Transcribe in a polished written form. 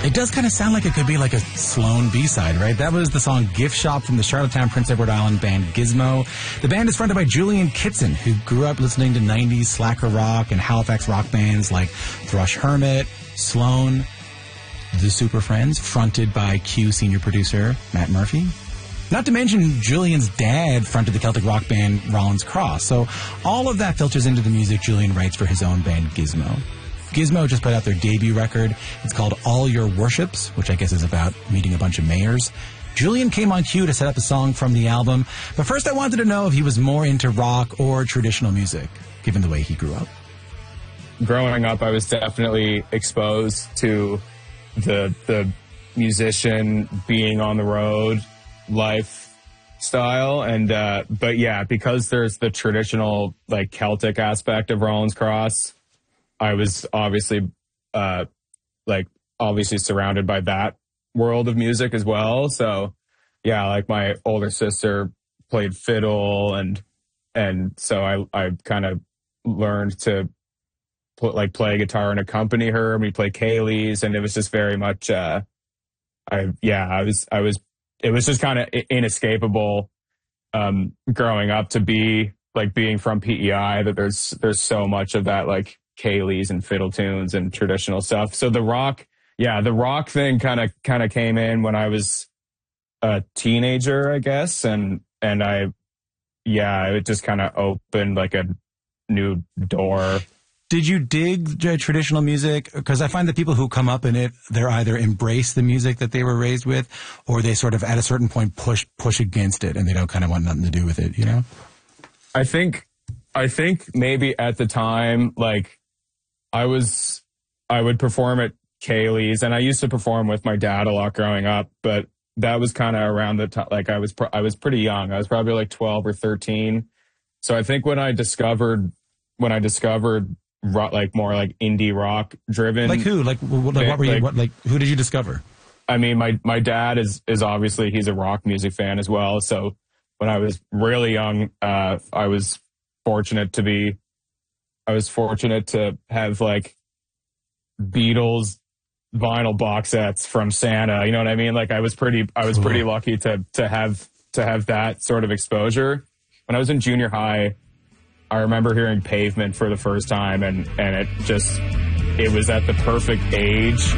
It does kind of sound like it could be like a Sloan B-side, right? That was the song Gift Shop from the Charlottetown, Prince Edward Island band Gizmo. The band is fronted by Julian Kitson, who grew up listening to 90s slacker rock and Halifax rock bands like Thrush Hermit, Sloan, The Super Friends, fronted by Q senior producer Matt Murphy. Not to mention, Julian's dad fronted the Celtic rock band Rollins Cross. So all of that filters into the music Julian writes for his own band Gizmo. Gizmo just put out their debut record. It's called All Your Worships, which I guess is about meeting a bunch of mayors. Julian came on cue to set up a song from the album, but first I wanted to know if he was more into rock or traditional music, given the way he grew up. Growing up, I was definitely exposed to the musician being on the road lifestyle, and but yeah, because there's the traditional like Celtic aspect of Rollins Cross, I was obviously surrounded by that world of music as well. So yeah, like my older sister played fiddle, and so I kind of learned to play guitar and accompany her. We play Kayleys, and it was just very much it was just kind of inescapable growing up to be like being from PEI, that there's so much of that like Kayleys and fiddle tunes and traditional stuff. So the rock thing kind of came in when I was a teenager, I guess, and it just kind of opened like a new door. Did you dig traditional music? Because I find that people who come up in it, they're either embrace the music that they were raised with, or they sort of at a certain point push against it, and they don't kind of want nothing to do with it, you know? I think maybe at the time, like I would perform at Kayleys, and I used to perform with my dad a lot growing up, but that was kind of around the time, like I was pretty young. I was probably like 12 or 13. So I think when I discovered like more like indie rock driven. Like who? Like what were you? Who did you discover? I mean, my dad is obviously, he's a rock music fan as well. So when I was really young, I was fortunate to have like Beatles vinyl box sets from Santa. You know what I mean? Like I was pretty lucky to have that sort of exposure. When I was in junior high, I remember hearing Pavement for the first time, and it was at the perfect age